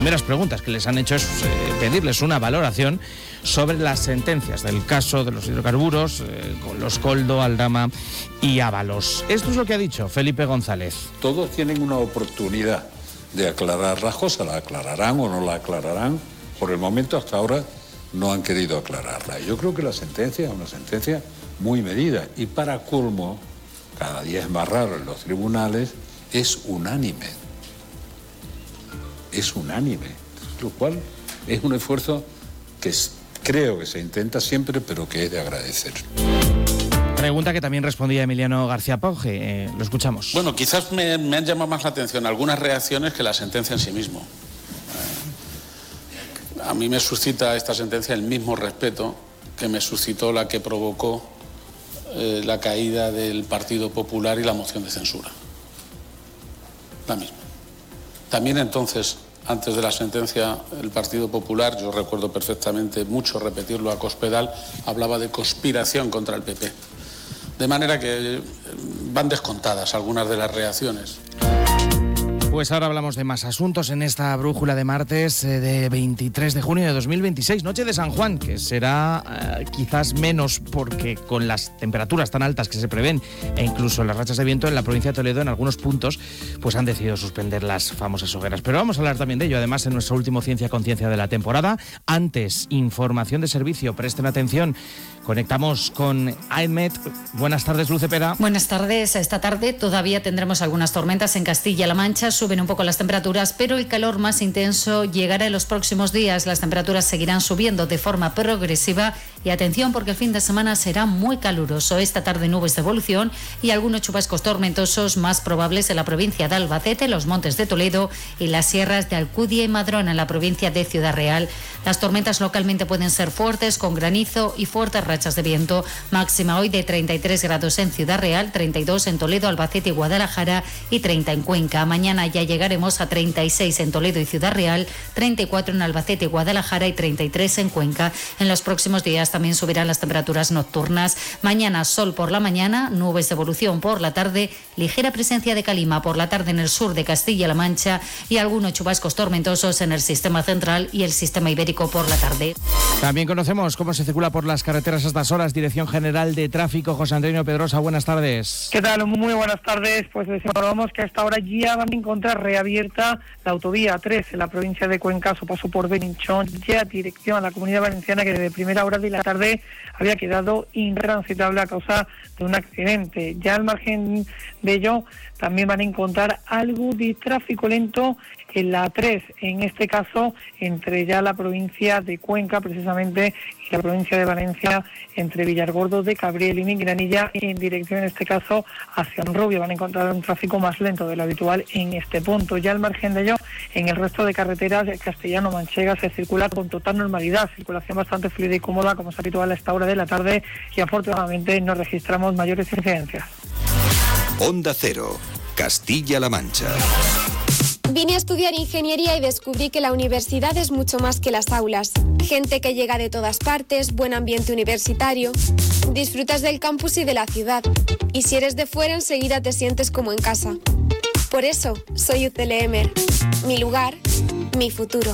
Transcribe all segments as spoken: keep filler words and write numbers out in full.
primeras preguntas que les han hecho es eh, pedirles una valoración sobre las sentencias del caso de los hidrocarburos, eh, con los Coldo, Aldama y Ábalos. Esto es lo que ha dicho Felipe González. Todos tienen una oportunidad de aclarar las cosas, la aclararán o no la aclararán. Por el momento, hasta ahora, no han querido aclararla. Yo creo que la sentencia es una sentencia muy medida y, para colmo, cada día es más raro en los tribunales, es unánime. Es unánime, lo cual es un esfuerzo que es, creo que se intenta siempre, pero que es de agradecer. Pregunta que también respondía Emiliano García Pauge. Eh, lo escuchamos. Bueno, quizás me, me han llamado más la atención algunas reacciones que la sentencia en sí mismo. Eh, a mí me suscita esta sentencia el mismo respeto que me suscitó la que provocó eh, la caída del Partido Popular y la moción de censura. La misma. También entonces, antes de la sentencia, el Partido Popular, yo recuerdo perfectamente mucho repetirlo a Cospedal, hablaba de conspiración contra el P P. De manera que van descontadas algunas de las reacciones. Pues ahora hablamos de más asuntos en esta brújula de martes eh, de veintitrés de junio de dos mil veintiséis, noche de San Juan, que será eh, quizás menos porque con las temperaturas tan altas que se prevén e incluso las rachas de viento en la provincia de Toledo en algunos puntos pues han decidido suspender las famosas hogueras. Pero vamos a hablar también de ello, además en nuestro último Ciencia Conciencia de la temporada. Antes, información de servicio, presten atención. Conectamos con AEMET. Buenas tardes, Luz Cepeda. Buenas tardes. Esta tarde todavía tendremos algunas tormentas en Castilla-La Mancha. Suben un poco las temperaturas, pero el calor más intenso llegará en los próximos días. Las temperaturas seguirán subiendo de forma progresiva y atención porque el fin de semana será muy caluroso. Esta tarde nubes de evolución y algunos chubascos tormentosos más probables en la provincia de Albacete, los montes de Toledo y las sierras de Alcudia y Madrona en la provincia de Ciudad Real. Las tormentas localmente pueden ser fuertes, con granizo y fuertes rachas de viento. Máxima hoy de treinta y tres grados en Ciudad Real, treinta y dos en Toledo, Albacete y Guadalajara y treinta en Cuenca. Mañana ya llegaremos a treinta y seis en Toledo y Ciudad Real, treinta y cuatro en Albacete y Guadalajara y treinta y tres en Cuenca. En los próximos días también subirán las temperaturas nocturnas. Mañana sol por la mañana, nubes de evolución por la tarde, ligera presencia de calima por la tarde en el sur de Castilla-La Mancha y algunos chubascos tormentosos en el sistema central y el sistema ibérico por la tarde. También conocemos cómo se circula por las carreteras a estas horas. Dirección General de Tráfico, José Antonio Pedrosa, buenas tardes. ¿Qué tal? Muy buenas tardes. Pues les informamos que a esta hora ya van a encontrar reabierta la autovía A tres en la provincia de Cuenca, su paso por Beninchón, ya dirección a la Comunidad Valenciana, que desde primera hora de la tarde había quedado intransitable a causa de un accidente. Ya al margen de ello, también van a encontrar algo de tráfico lento en la A tres, en este caso entre ya la provincia de Cuenca precisamente y la provincia de Valencia, entre Villargordo de Cabriel y Mingranilla, en dirección en este caso hacia Honrubia. Van a encontrar un tráfico más lento de lo habitual en este punto. Ya al margen de ello, en el resto de carreteras castellano-manchega se circula con total normalidad, circulación bastante fluida y cómoda como es habitual a esta hora de la tarde, y afortunadamente no registramos mayores incidencias. Onda Cero, Castilla-La Mancha. Vine a estudiar ingeniería y descubrí que la universidad es mucho más que las aulas. Gente que llega de todas partes, buen ambiente universitario. Disfrutas del campus y de la ciudad. Y si eres de fuera, enseguida te sientes como en casa. Por eso, soy U C L M. Mi lugar, mi futuro.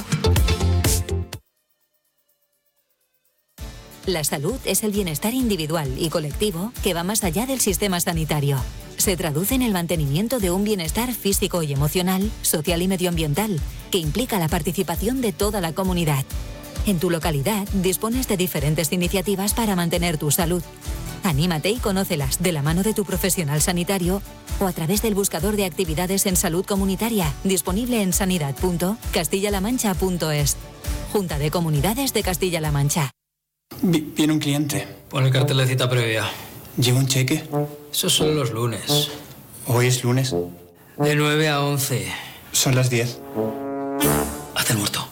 La salud es el bienestar individual y colectivo que va más allá del sistema sanitario. Se traduce en el mantenimiento de un bienestar físico y emocional, social y medioambiental, que implica la participación de toda la comunidad. En tu localidad dispones de diferentes iniciativas para mantener tu salud. Anímate y conócelas de la mano de tu profesional sanitario o a través del buscador de actividades en salud comunitaria, disponible en sanidad punto castilla la mancha punto es. Junta de Comunidades de Castilla-La Mancha. Viene un cliente. Pon el cartel de cita previa. ¿Lleva un cheque? Esos son los lunes. ¿Hoy es lunes? De nueve a once. Son las diez. Haz el muerto.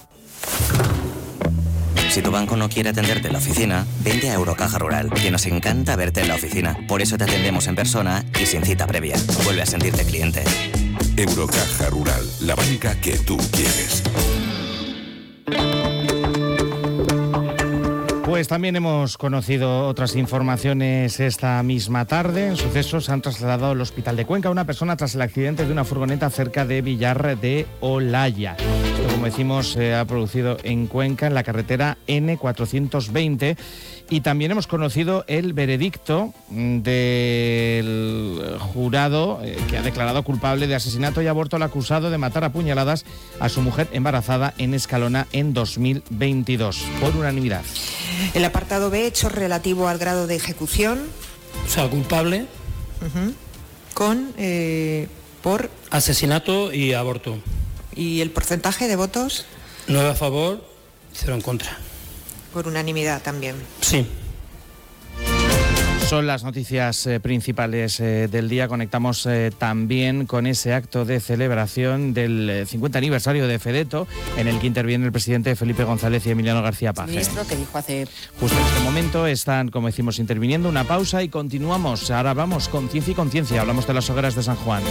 Si tu banco no quiere atenderte en la oficina, vente a Eurocaja Rural, que nos encanta verte en la oficina. Por eso te atendemos en persona y sin cita previa. Vuelve a sentirte cliente. Eurocaja Rural, la banca que tú quieres. Pues también hemos conocido otras informaciones esta misma tarde. En sucesos han trasladado al hospital de Cuenca a una persona tras el accidente de una furgoneta cerca de Villar de Olaya. Esto, como decimos, se ha producido en Cuenca, en la carretera ene cuatrocientos veinte. Y también hemos conocido el veredicto del jurado eh, que ha declarado culpable de asesinato y aborto al acusado de matar a puñaladas a su mujer embarazada en Escalona en dos mil veintidós, por unanimidad. El apartado B, hecho relativo al grado de ejecución. O sea, culpable. Uh-huh. Con, eh, por... asesinato y aborto. ¿Y el porcentaje de votos? nueve a favor, cero en contra. Por unanimidad también. Sí. Son las noticias eh, principales eh, del día. Conectamos eh, también con ese acto de celebración del eh, cincuenta aniversario de Fedeto, en el que interviene el presidente Felipe González y Emiliano García Paje. Ministro que dijo hace... Justo en este momento están, como decimos, interviniendo. Una pausa y continuamos. Ahora vamos con Ciencia y Conciencia. Hablamos de las hogueras de San Juan.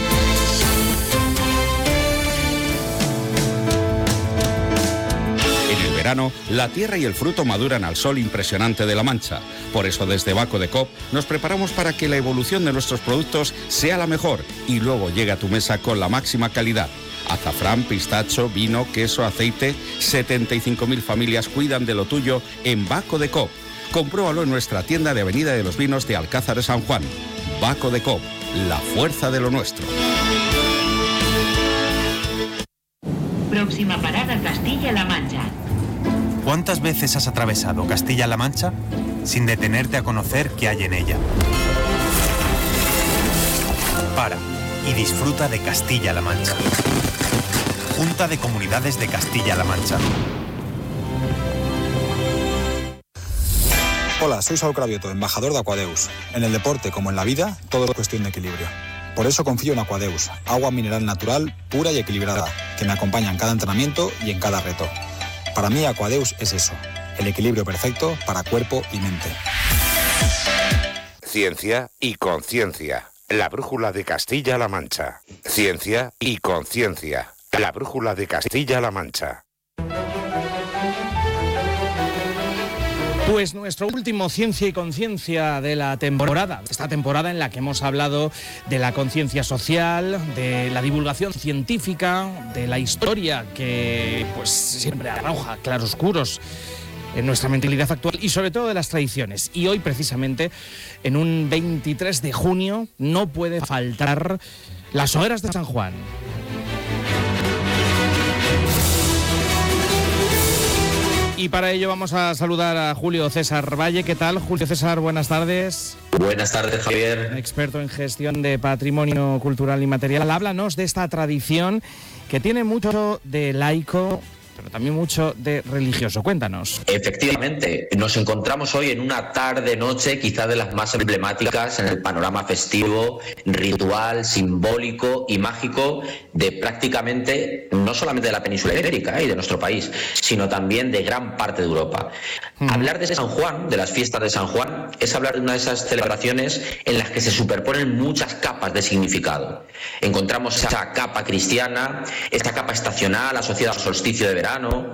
Verano, la tierra y el fruto maduran al sol impresionante de La Mancha. Por eso desde Baco de Coop nos preparamos para que la evolución de nuestros productos sea la mejor y luego llegue a tu mesa con la máxima calidad. Azafrán, pistacho, vino, queso, aceite, setenta y cinco mil familias cuidan de lo tuyo en Baco de Coop. Compruébalo en nuestra tienda de Avenida de los Vinos de Alcázar de San Juan. Baco de Coop, la fuerza de lo nuestro. Próxima parada, Castilla-La Mancha. ¿Cuántas veces has atravesado Castilla-La Mancha sin detenerte a conocer qué hay en ella? Para y disfruta de Castilla-La Mancha. Junta de Comunidades de Castilla-La Mancha. Hola, soy Saúl Cravioto, embajador de Aquadeus. En el deporte, como en la vida, todo es cuestión de equilibrio. Por eso confío en Aquadeus, agua mineral natural, pura y equilibrada, que me acompaña en cada entrenamiento y en cada reto. Para mí, Aquadeus es eso, el equilibrio perfecto para cuerpo y mente. Ciencia y conciencia, la brújula de Castilla-La Mancha. Ciencia y conciencia, la brújula de Castilla-La Mancha. Pues nuestro último Ciencia y Conciencia de la temporada, esta temporada en la que hemos hablado de la conciencia social, de la divulgación científica, de la historia que pues siempre arroja claroscuros en nuestra mentalidad actual y sobre todo de las tradiciones. Y hoy precisamente, en un veintitrés de junio, no puede faltar las hogueras de San Juan. Y para ello vamos a saludar a Julio César Valle. ¿Qué tal, Julio César? Buenas tardes. Buenas tardes, Javier. Experto en gestión de patrimonio cultural y material. Háblanos de esta tradición que tiene mucho de laico, pero también mucho de religioso. Cuéntanos. Efectivamente, nos encontramos hoy en una tarde-noche quizá de las más emblemáticas en el panorama festivo, ritual, simbólico y mágico de prácticamente, no solamente de la península ibérica y de nuestro país, sino también de gran parte de Europa. Hmm. Hablar de San Juan, de las fiestas de San Juan, es hablar de una de esas celebraciones en las que se superponen muchas capas de significado. Encontramos esa capa cristiana, esta capa estacional asociada al solsticio de verano,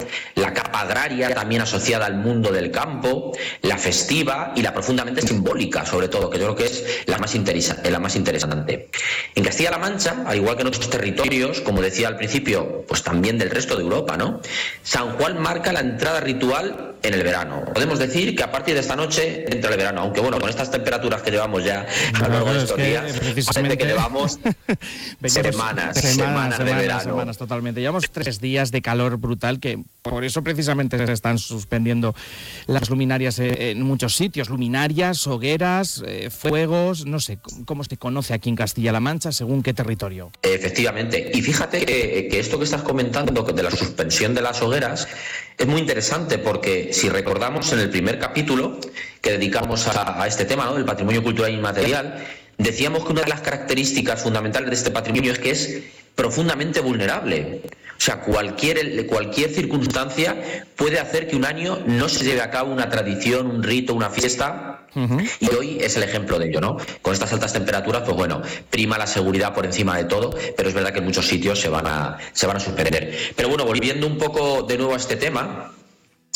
la capa agraria también asociada al mundo del campo, la festiva y la profundamente simbólica, sobre todo, que yo creo que es la más, interesa- la más interesante. En Castilla-La Mancha, al igual que en otros territorios, como decía al principio, pues también del resto de Europa, ¿no? San Juan marca la entrada ritual en el verano. Podemos decir que a partir de esta noche entra el verano, aunque bueno, con estas temperaturas que llevamos ya a lo largo de estos días, parece que llevamos semanas, semanas, semanas de verano. Semanas, totalmente. Llevamos tres días de calor brutal, que por eso precisamente se están suspendiendo las luminarias en muchos sitios. Luminarias, hogueras, eh, fuegos, no sé, ¿cómo se conoce aquí en Castilla-La Mancha? ¿Según qué territorio? Efectivamente. Y fíjate que, que esto que estás comentando de la suspensión de las hogueras es muy interesante, porque si recordamos en el primer capítulo que dedicamos a, a este tema, ¿no?, del patrimonio cultural inmaterial, decíamos que una de las características fundamentales de este patrimonio es que es profundamente vulnerable. O sea, cualquier, cualquier circunstancia puede hacer que un año no se lleve a cabo una tradición, un rito, una fiesta. Uh-huh. Y hoy es el ejemplo de ello, ¿no? Con estas altas temperaturas, pues bueno, prima la seguridad por encima de todo, pero es verdad que en muchos sitios se van a, se van a suspender. Pero bueno, volviendo un poco de nuevo a este tema,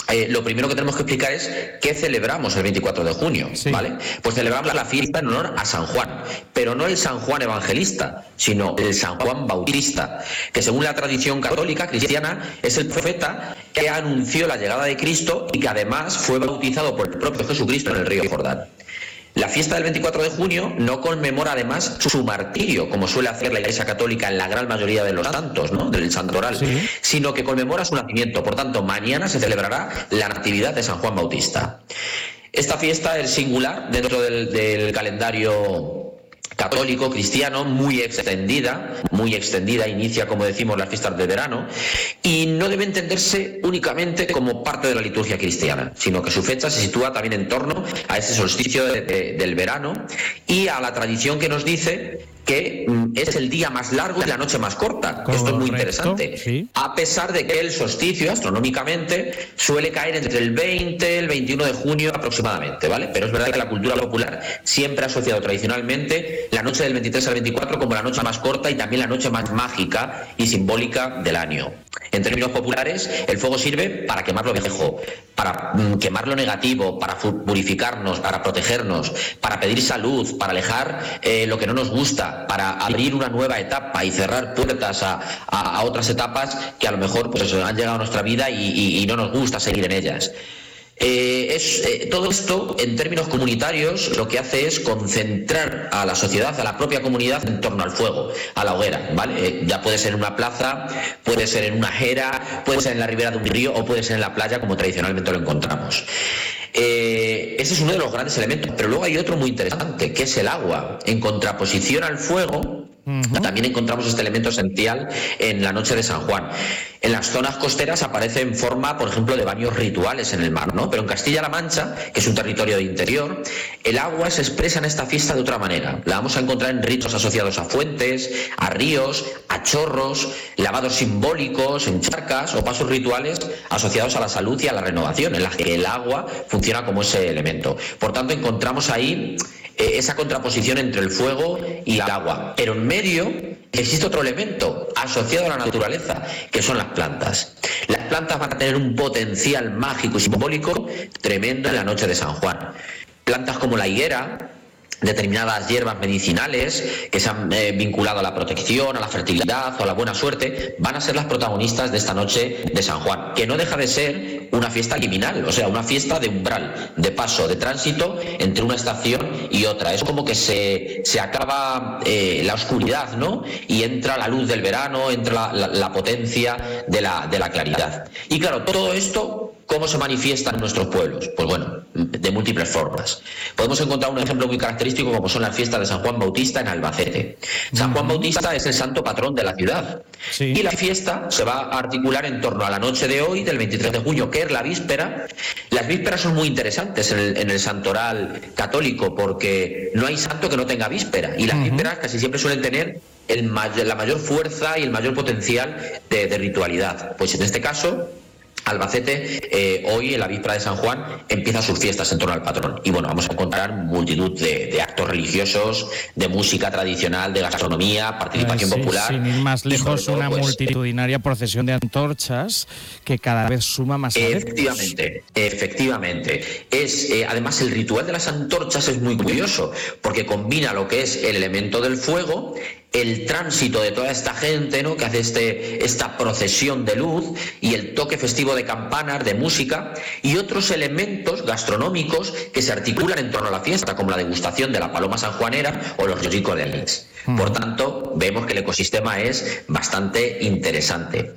Eh, lo primero que tenemos que explicar es qué celebramos el veinticuatro de junio, sí. ¿vale? Pues celebramos la fiesta en honor a San Juan, pero no el San Juan evangelista, sino el San Juan Bautista, que según la tradición católica cristiana es el profeta que anunció la llegada de Cristo y que además fue bautizado por el propio Jesucristo en el río Jordán. La fiesta del veinticuatro de junio no conmemora además su martirio, como suele hacer la Iglesia Católica en la gran mayoría de los santos, ¿no?, del santoral, sí. sino que conmemora su nacimiento. Por tanto, mañana se celebrará la Natividad de San Juan Bautista. Esta fiesta es singular dentro del, del calendario católico, cristiano, muy extendida, muy extendida, inicia, como decimos, las fiestas de verano, y no debe entenderse únicamente como parte de la liturgia cristiana, sino que su fecha se sitúa también en torno a ese solsticio de, de, del verano y a la tradición que nos dice que mm, es el día más largo y la noche más corta. Correcto, esto es muy interesante, sí. A pesar de que el solsticio, astronómicamente, suele caer entre el veinte y el veintiuno de junio aproximadamente, ¿vale? Pero es verdad que la cultura popular siempre ha asociado tradicionalmente la noche del veintitrés al veinticuatro como la noche más corta y también la noche más mágica y simbólica del año. En términos populares, el fuego sirve para quemar lo viejo, para mm, quemar lo negativo, para purificarnos, para protegernos, para pedir salud, para alejar eh, lo que no nos gusta, para abrir una nueva etapa y cerrar puertas a, a, a otras etapas que a lo mejor pues eso, han llegado a nuestra vida y, y, y no nos gusta seguir en ellas. Eh, es, eh, todo esto, en términos comunitarios, lo que hace es concentrar a la sociedad, a la propia comunidad, en torno al fuego, a la hoguera, ¿vale? Eh, ya puede ser en una plaza, puede ser en una jera, puede ser en la ribera de un río o puede ser en la playa, como tradicionalmente lo encontramos. Eh, ese es uno de los grandes elementos, pero luego hay otro muy interesante, que es el agua. En contraposición al fuego, uh-huh. también encontramos este elemento esencial en la noche de San Juan. En las zonas costeras aparece en forma, por ejemplo, de baños rituales en el mar, ¿no? Pero en Castilla-La Mancha, que es un territorio de interior, el agua se expresa en esta fiesta de otra manera. La vamos a encontrar en ritos asociados a fuentes, a ríos, a chorros, lavados simbólicos, en charcas o pasos rituales asociados a la salud y a la renovación, en las que el agua funciona como ese elemento. Por tanto, encontramos ahí eh, esa contraposición entre el fuego y el agua. Pero en medio existe otro elemento asociado a la naturaleza, que son las plantas. Las plantas van a tener un potencial mágico y simbólico tremendo en la noche de San Juan. Plantas como la higuera, determinadas hierbas medicinales que se han eh, vinculado a la protección, a la fertilidad o a la buena suerte, van a ser las protagonistas de esta noche de San Juan, que no deja de ser una fiesta liminal, o sea, una fiesta de umbral, de paso, de tránsito entre una estación y otra. Es como que se, se acaba eh, la oscuridad, ¿no? Y entra la luz del verano, entra la, la, la potencia de la, de la claridad. Y claro, todo esto, ¿cómo se manifiesta en nuestros pueblos? Pues bueno, de múltiples formas. Podemos encontrar un ejemplo muy característico como son las fiestas de San Juan Bautista en Albacete. San Juan Bautista es el santo patrón de la ciudad. Sí. Y la fiesta se va a articular en torno a la noche de hoy, del veintitrés de junio, que es la víspera. Las vísperas son muy interesantes en el, en el santoral católico porque no hay santo que no tenga víspera. Y las uh-huh. vísperas casi siempre suelen tener el mayor, la mayor fuerza y el mayor potencial de, de ritualidad. Pues en este caso, Albacete, eh, hoy en la víspera de San Juan, empieza sus fiestas en torno al patrón. Y bueno, vamos a encontrar multitud de, de actos religiosos, de música tradicional, de gastronomía, participación sí, popular. Sin ir más lejos, todo, una pues, multitudinaria procesión de antorchas que cada vez suma más adeptos. Efectivamente, efectivamente. Es, eh, además, el ritual de las antorchas es muy curioso, porque combina lo que es el elemento del fuego, el tránsito de toda esta gente, ¿no?, que hace este, esta procesión de luz y el toque festivo de campanas, de música y otros elementos gastronómicos que se articulan en torno a la fiesta, como la degustación de la paloma sanjuanera o los ricos de leche. Mm. Por tanto, vemos que el ecosistema es bastante interesante.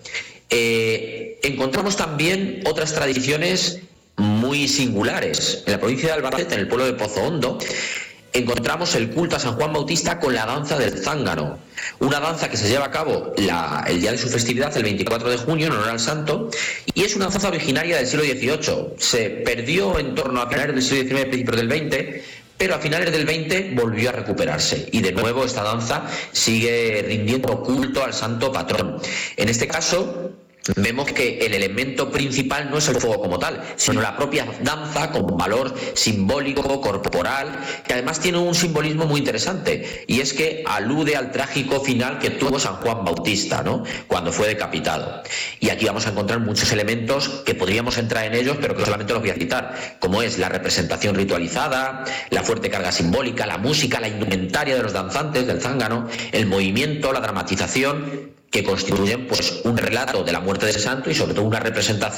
Eh, encontramos también otras tradiciones muy singulares. En la provincia de Albacete, en el pueblo de Pozo Hondo, encontramos el culto a San Juan Bautista con la danza del zángano, una danza que se lleva a cabo la, el día de su festividad, el veinticuatro de junio, en honor al santo, y es una danza originaria del siglo dieciocho. Se perdió en torno a finales del siglo diecinueve, principios del veinte, pero a finales del veinte volvió a recuperarse y de nuevo esta danza sigue rindiendo culto al santo patrón. En este caso, vemos que el elemento principal no es el fuego como tal, sino la propia danza con valor simbólico, corporal, que además tiene un simbolismo muy interesante, y es que alude al trágico final que tuvo San Juan Bautista, ¿no?, cuando fue decapitado. Y aquí vamos a encontrar muchos elementos que podríamos entrar en ellos, pero que solamente los voy a citar, como es la representación ritualizada, la fuerte carga simbólica, la música, la indumentaria de los danzantes del zángano, el movimiento, la dramatización, que constituyen pues un relato de la muerte del santo y sobre todo una representación